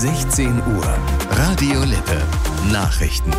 16 Uhr. Radio Lippe. Nachrichten.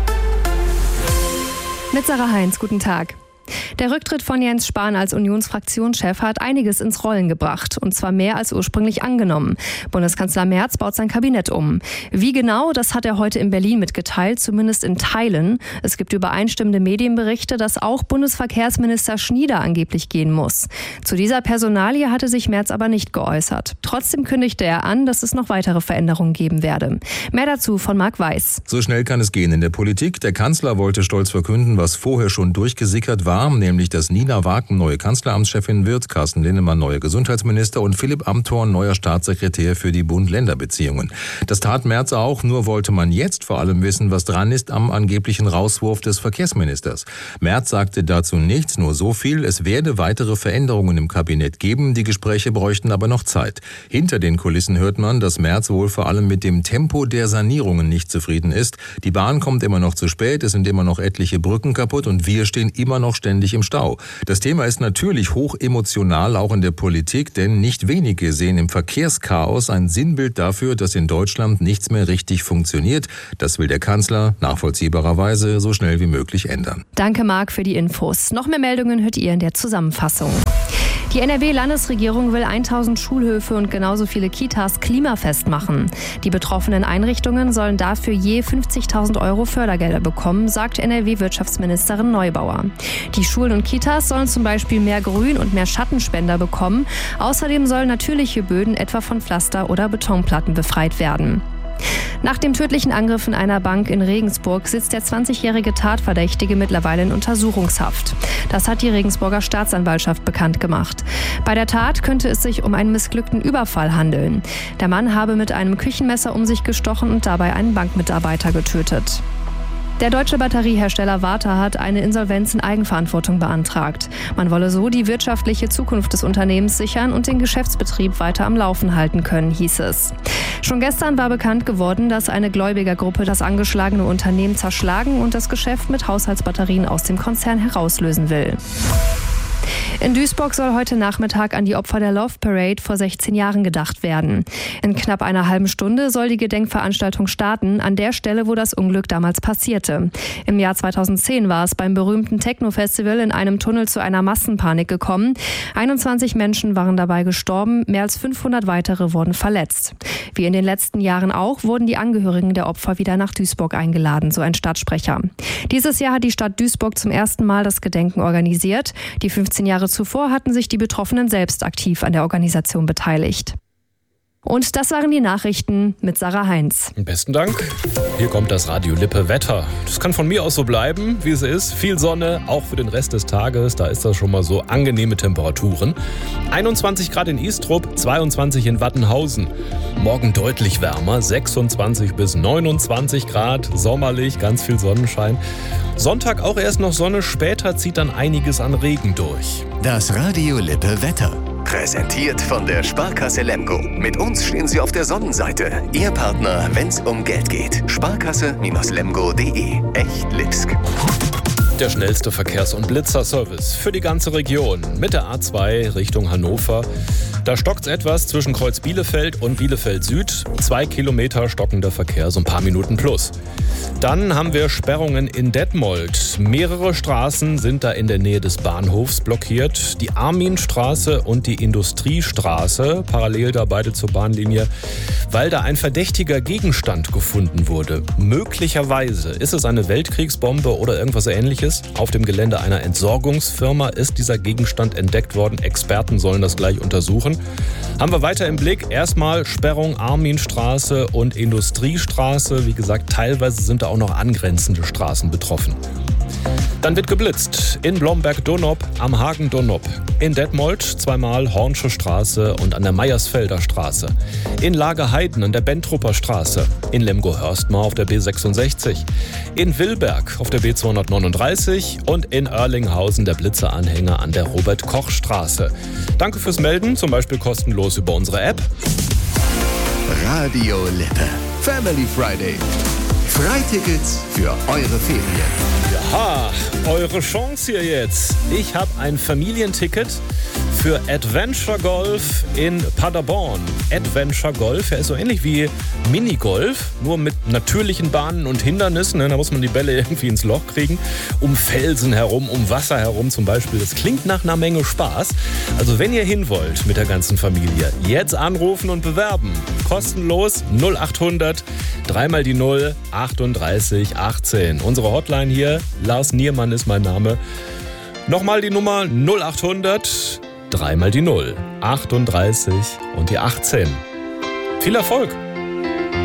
Mit Sarah Heinz, guten Tag. Der Rücktritt von Jens Spahn als Unionsfraktionschef hat einiges ins Rollen gebracht, und zwar mehr als ursprünglich angenommen. Bundeskanzler Merz baut sein Kabinett um. Wie genau, das hat er heute in Berlin mitgeteilt, zumindest in Teilen. Es gibt übereinstimmende Medienberichte, dass auch Bundesverkehrsminister Schnieder angeblich gehen muss. Zu dieser Personalie hatte sich Merz aber nicht geäußert. Trotzdem kündigte er an, dass es noch weitere Veränderungen geben werde. Mehr dazu von Marc Weiß. So schnell kann es gehen in der Politik. Der Kanzler wollte stolz verkünden, was vorher schon durchgesickert war, nämlich dass Nina Wagen neue Kanzleramtschefin wird, Carsten Linnemann neuer Gesundheitsminister und Philipp Amthorn neuer Staatssekretär für die Bund-Länder-Beziehungen. Das tat Merz auch, nur wollte man jetzt vor allem wissen, was dran ist am angeblichen Rauswurf des Verkehrsministers. Merz sagte dazu nichts, nur so viel: Es werde weitere Veränderungen im Kabinett geben, die Gespräche bräuchten aber noch Zeit. Hinter den Kulissen hört man, dass Merz wohl vor allem mit dem Tempo der Sanierungen nicht zufrieden ist. Die Bahn kommt immer noch zu spät, es sind immer noch etliche Brücken kaputt und wir stehen immer noch ständig im Stau. Das Thema ist natürlich hoch emotional, auch in der Politik, denn nicht wenige sehen im Verkehrschaos ein Sinnbild dafür, dass in Deutschland nichts mehr richtig funktioniert. Das will der Kanzler nachvollziehbarerweise so schnell wie möglich ändern. Danke, Marc, für die Infos. Noch mehr Meldungen hört ihr in der Zusammenfassung. Die NRW-Landesregierung will 1000 Schulhöfe und genauso viele Kitas klimafest machen. Die betroffenen Einrichtungen sollen dafür je 50.000 € Fördergelder bekommen, sagt NRW-Wirtschaftsministerin Neubauer. Die Schulen und Kitas sollen zum Beispiel mehr Grün- und mehr Schattenspender bekommen. Außerdem sollen natürliche Böden etwa von Pflaster- oder Betonplatten befreit werden. Nach dem tödlichen Angriff in einer Bank in Regensburg sitzt der 20-jährige Tatverdächtige mittlerweile in Untersuchungshaft. Das hat die Regensburger Staatsanwaltschaft bekannt gemacht. Bei der Tat könnte es sich um einen missglückten Überfall handeln. Der Mann habe mit einem Küchenmesser um sich gestochen und dabei einen Bankmitarbeiter getötet. Der deutsche Batteriehersteller Varta hat eine Insolvenz in Eigenverantwortung beantragt. Man wolle so die wirtschaftliche Zukunft des Unternehmens sichern und den Geschäftsbetrieb weiter am Laufen halten können, hieß es. Schon gestern war bekannt geworden, dass eine Gläubigergruppe das angeschlagene Unternehmen zerschlagen und das Geschäft mit Haushaltsbatterien aus dem Konzern herauslösen will. In Duisburg soll heute Nachmittag an die Opfer der Love Parade vor 16 Jahren gedacht werden. In knapp einer halben Stunde soll die Gedenkveranstaltung starten, an der Stelle, wo das Unglück damals passierte. Im Jahr 2010 war es beim berühmten Techno-Festival in einem Tunnel zu einer Massenpanik gekommen. 21 Menschen waren dabei gestorben, mehr als 500 weitere wurden verletzt. Wie in den letzten Jahren auch, wurden die Angehörigen der Opfer wieder nach Duisburg eingeladen, so ein Stadtsprecher. Dieses Jahr hat die Stadt Duisburg zum ersten Mal das Gedenken organisiert. Die 15 Jahre zuvor hatten sich die Betroffenen selbst aktiv an der Organisation beteiligt. Und das waren die Nachrichten mit Sarah Heinz. Besten Dank. Hier kommt das Radio Lippe Wetter. Das kann von mir aus so bleiben, wie es ist. Viel Sonne, auch für den Rest des Tages. Da ist das schon mal so angenehme Temperaturen. 21 Grad in Istrup, 22 in Wattenhausen. Morgen deutlich wärmer, 26 bis 29 Grad. Sommerlich, ganz viel Sonnenschein. Sonntag auch erst noch Sonne, später zieht dann einiges an Regen durch. Das Radio Lippe Wetter. Präsentiert von der Sparkasse Lemgo. Mit uns stehen Sie auf der Sonnenseite. Ihr Partner, wenn's um Geld geht. Sparkasse-lemgo.de. Echt Lipsk. Der schnellste Verkehrs- und Blitzerservice für die ganze Region. Mit der A2 Richtung Hannover. Da stockt's etwas zwischen Kreuz Bielefeld und Bielefeld Süd. 2 Kilometer stockender Verkehr, so ein paar Minuten plus. Dann haben wir Sperrungen in Detmold. Mehrere Straßen sind da in der Nähe des Bahnhofs blockiert. Die Arminstraße und die Industriestraße, parallel da beide zur Bahnlinie, weil da ein verdächtiger Gegenstand gefunden wurde. Möglicherweise ist es eine Weltkriegsbombe oder irgendwas Ähnliches. Auf dem Gelände einer Entsorgungsfirma ist dieser Gegenstand entdeckt worden. Experten sollen das gleich untersuchen. Haben wir weiter im Blick. Erstmal Sperrung Arminstraße und Industriestraße. Wie gesagt, teilweise sind da auch noch angrenzende Straßen betroffen. Dann wird geblitzt in Blomberg-Donop am Hagen Donop. In Detmold zweimal Hornsche Straße und an der Meiersfelder Straße. In Lagerheiden an der Bentrupper Straße. In Lemgo-Hörstmar auf der B66. In Wilberg auf der B239 und in Oerlinghausen der Blitzeranhänger an der Robert-Koch-Straße. Danke fürs Melden, zum Beispiel kostenlos über unsere App. Radio Lippe. Family Friday. Freitickets für eure Ferien. Ja, eure Chance hier jetzt. Ich habe ein Familienticket für Adventure Golf in Paderborn. Adventure Golf, ja, ist so ähnlich wie Minigolf, nur mit natürlichen Bahnen und Hindernissen. Da muss man die Bälle irgendwie ins Loch kriegen. Um Felsen herum, um Wasser herum zum Beispiel. Das klingt nach einer Menge Spaß. Also wenn ihr hin wollt mit der ganzen Familie, jetzt anrufen und bewerben. Kostenlos 0800 3 mal die 0 38 18. Unsere Hotline hier, Lars Niermann ist mein Name. Nochmal die Nummer 0800 3 mal die 0 38 und die 18. Viel Erfolg!